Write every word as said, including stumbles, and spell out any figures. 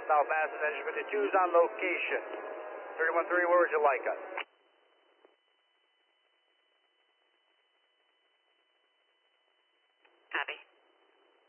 South Madison, Engine fifty-two's on location. thirty-one three, where would you like us? Copy.